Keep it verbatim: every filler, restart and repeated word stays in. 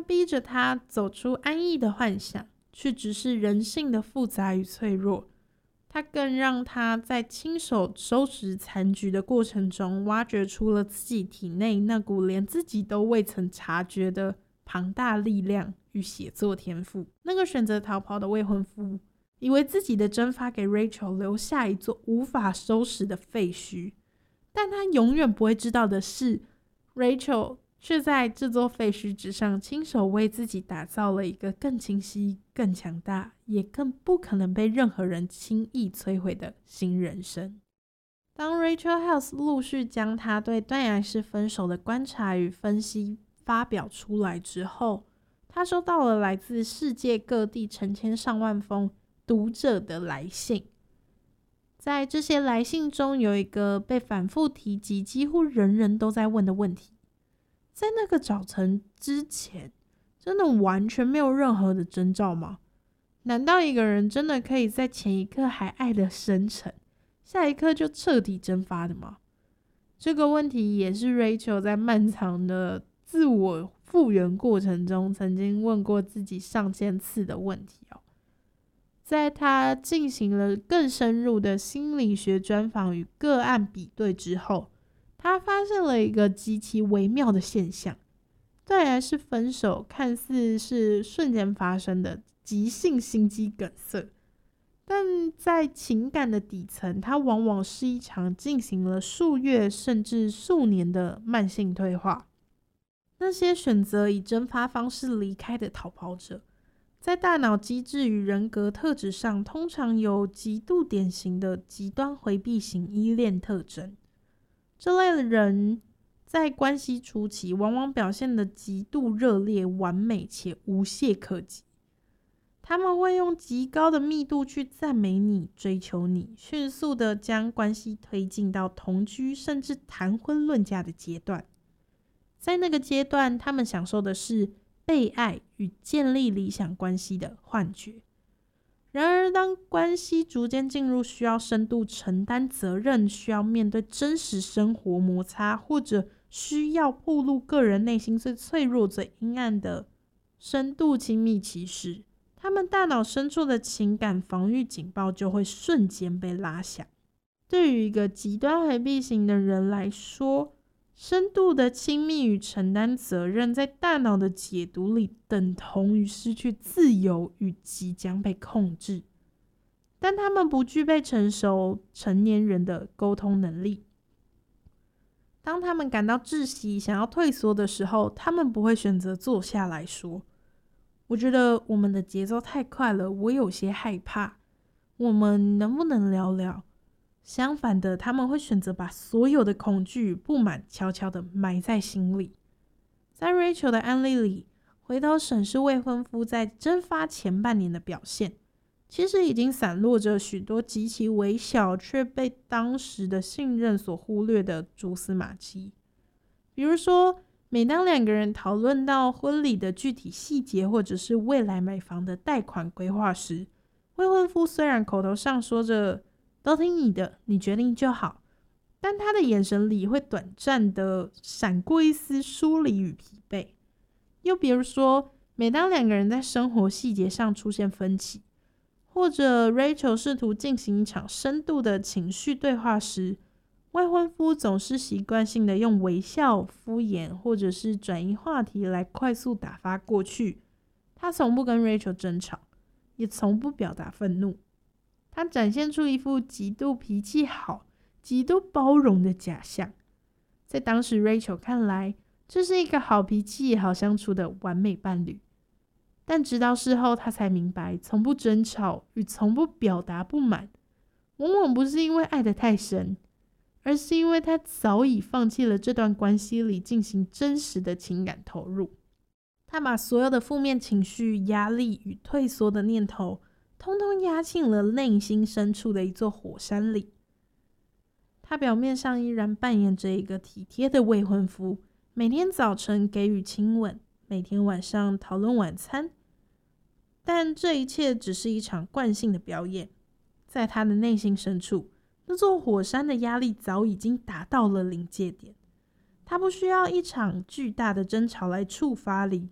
逼着他走出安逸的幻想，去直视人性的复杂与脆弱。他更让他在亲手收拾残局的过程中，挖掘出了自己体内那股连自己都未曾察觉的庞大力量与写作天赋。那个选择逃跑的未婚夫，以为自己的蒸发给 Rachel 留下一座无法收拾的废墟，但他永远不会知道的是， Rachel 却在这座废墟之上亲手为自己打造了一个更清晰、更强大，也更不可能被任何人轻易摧毁的新人生。当 Rachel Held 陆续将他对断崖式分手的观察与分析发表出来之后，他收到了来自世界各地成千上万封读者的来信。在这些来信中，有一个被反复提及，几乎人人都在问的问题：在那个早晨之前，真的完全没有任何的征兆吗？难道一个人真的可以在前一刻还爱得深沉，下一刻就彻底蒸发的吗？这个问题也是 Rachel 在漫长的自我复原过程中曾经问过自己上千次的问题哦。在他进行了更深入的心理学专访与个案比对之后，他发现了一个极其微妙的现象：断崖式分手看似是瞬间发生的急性心肌梗塞，但在情感的底层，它往往是一场进行了数月甚至数年的慢性退化。那些选择以蒸发方式离开的逃跑者，在大脑机制与人格特质上通常有极度典型的极端回避型依恋特征。这类的人在关系初期往往表现得极度热烈、完美且无懈可击。他们会用极高的密度去赞美你、追求你，迅速地将关系推进到同居甚至谈婚论嫁的阶段。在那个阶段，他们享受的是被爱与建立理想关系的幻觉。然而，当关系逐渐进入需要深度承担责任、需要面对真实生活摩擦，或者需要暴露个人内心最脆弱、最阴暗的深度亲密期时，他们大脑深处的情感防御警报就会瞬间被拉响。对于一个极端回避型的人来说，深度的亲密与承担责任在大脑的解读里等同于失去自由与即将被控制，但他们不具备成熟成年人的沟通能力。当他们感到窒息想要退缩的时候，他们不会选择坐下来说：我觉得我们的节奏太快了，我有些害怕，我们能不能聊聊？相反的，他们会选择把所有的恐惧与不满悄悄地埋在心里。在 Rachel 的案例里，回头审视未婚夫在蒸发前半年的表现，其实已经散落着许多极其微小却被当时的信任所忽略的蛛丝马迹。比如说，每当两个人讨论到婚礼的具体细节，或者是未来买房的贷款规划时，未婚夫虽然口头上说着都听你的，你决定就好，但他的眼神里会短暂的闪过一丝疏离与疲惫。又比如说，每当两个人在生活细节上出现分歧，或者 Rachel 试图进行一场深度的情绪对话时，未婚夫总是习惯性的用微笑、敷衍或者是转移话题来快速打发过去。他从不跟 Rachel 争吵，也从不表达愤怒。他展现出一副极度脾气好、极度包容的假象。在当时 Rachel 看来，这是一个好脾气也好相处的完美伴侣。但直到事后，他才明白，从不争吵与从不表达不满，往往不是因为爱得太深，而是因为他早已放弃了这段关系里进行真实的情感投入。他把所有的负面情绪、压力与退缩的念头通通压进了内心深处的一座火山里。他表面上依然扮演着一个体贴的未婚夫，每天早晨给予亲吻，每天晚上讨论晚餐，但这一切只是一场惯性的表演。在他的内心深处，那座火山的压力早已经达到了临界点。他不需要一场巨大的争吵来触发离